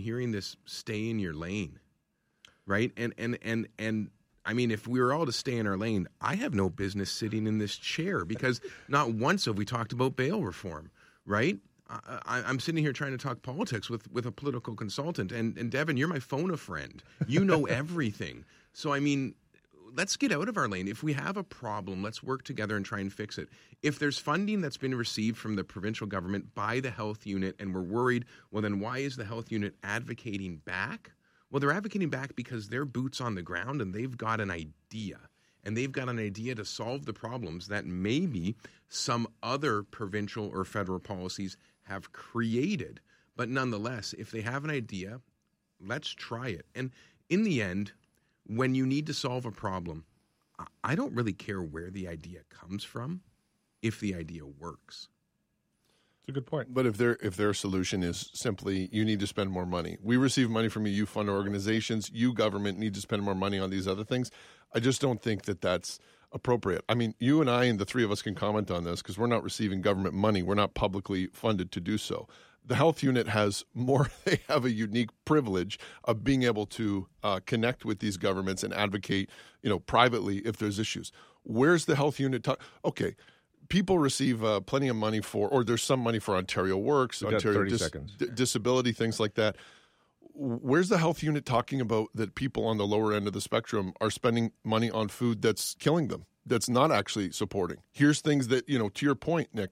hearing this stay in your lane, right? And I mean, if we were all to stay in our lane, I have no business sitting in this chair because not once have we talked about bail reform, right? I'm sitting here trying to talk politics with a political consultant. And Devin, you're my phone a friend. You know everything. So, I mean, let's get out of our lane. If we have a problem, let's work together and try and fix it. If there's funding that's been received from the provincial government by the health unit and we're worried, well, then why is the health unit advocating back? Well, they're advocating back because they're boots on the ground and they've got an idea. And they've got an idea to solve the problems that maybe some other provincial or federal policies have created. But nonetheless, if they have an idea, let's try it. And in the end, when you need to solve a problem, I don't really care where the idea comes from if the idea works. It's a good point. But if their solution is simply you need to spend more money, we receive money from you fund organizations, you government need to spend more money on these other things, I just don't think that that's appropriate. I mean, you and I and the three of us can comment on this because we're not receiving government money. We're not publicly funded to do so. The health unit has more, they have a unique privilege of being able to connect with these governments and advocate, privately if there's issues. Where's the health unit? Okay. People receive plenty of money or there's some money for Ontario Works, Ontario disability, things like that. Where's the health unit talking about that people on the lower end of the spectrum are spending money on food that's killing them, that's not actually supporting? Here's things that, to your point, Nick,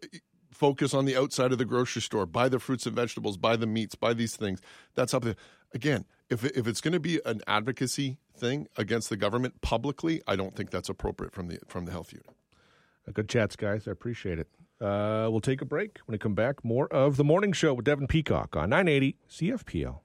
focus on the outside of the grocery store, buy the fruits and vegetables, buy the meats, buy these things. That's up there. Again, if it's going to be an advocacy thing against the government publicly, I don't think that's appropriate from the health unit. Good chats, guys. I appreciate it. We'll take a break. When we come back, more of The Morning Show with Devin Peacock on 980 CFPL.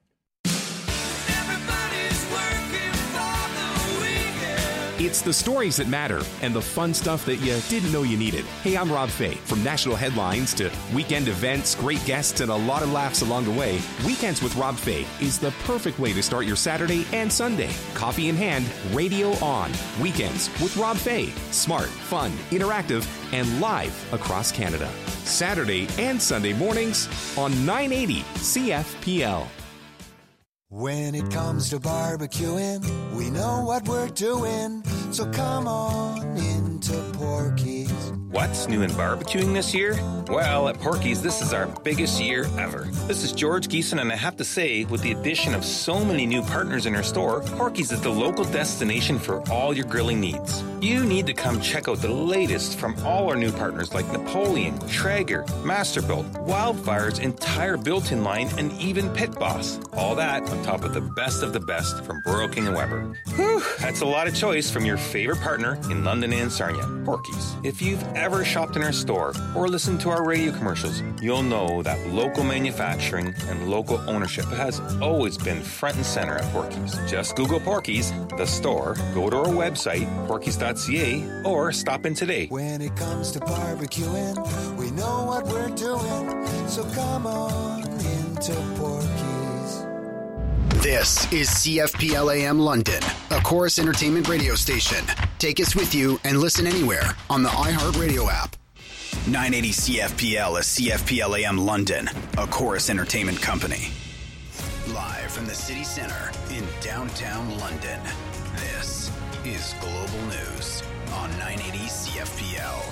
It's the stories that matter and the fun stuff that you didn't know you needed. Hey, I'm Rob Fay. From national headlines to weekend events, great guests, and a lot of laughs along the way, Weekends with Rob Fay is the perfect way to start your Saturday and Sunday. Coffee in hand, radio on. Weekends with Rob Fay. Smart, fun, interactive, and live across Canada. Saturday and Sunday mornings on 980 CFPL. When it comes to barbecuing, we know what we're doing, so come on into Porky's. What's new in barbecuing this year? Well, at Porky's, this is our biggest year ever. This is George Geeson, and I have to say, with the addition of so many new partners in our store, Porky's is the local destination for all your grilling needs. You need to come check out the latest from all our new partners like Napoleon, Traeger, Masterbuilt, Wildfire's entire built-in line, and even Pit Boss. All that on top of the best from Royal King & Weber. Whew, that's a lot of choice from your favorite partner in London and Sarnia, Porky's. If you've ever shopped in our store or listened to our radio commercials, you'll know that local manufacturing and local ownership has always been front and center at Porky's. Just Google Porky's, the store, go to our website, porkys.ca, or stop in today. When it comes to barbecuing, we know what we're doing, so come on into Porky's. This is CFPL AM London, a Chorus Entertainment radio station. Take us with you and listen anywhere on the iHeartRadio app. 980 CFPL is CFPL AM London, a Chorus Entertainment company. Live from the city center in downtown London, this is Global News on 980 CFPL.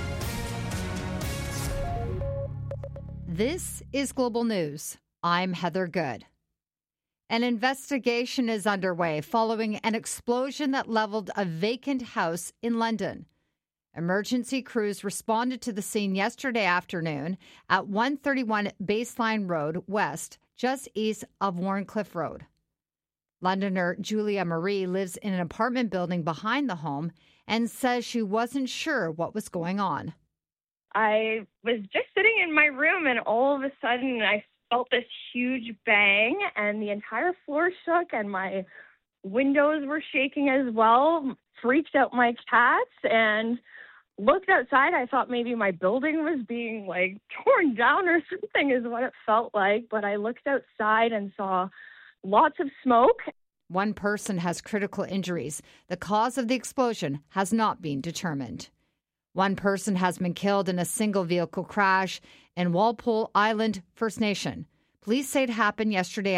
This is Global News. I'm Heather Good. An investigation is underway following an explosion that leveled a vacant house in London. Emergency crews responded to the scene yesterday afternoon at 131 Baseline Road West, just east of Warncliffe Road. Londoner Julia Marie lives in an apartment building behind the home and says she wasn't sure what was going on. I was just sitting in my room and all of a sudden I felt this huge bang and the entire floor shook and my windows were shaking as well. Freaked out my cats and looked outside. I thought maybe my building was being torn down or something is what it felt like. But I looked outside and saw lots of smoke. One person has critical injuries. The cause of the explosion has not been determined. One person has been killed in a single vehicle crash in Walpole Island First Nation. Police say it happened yesterday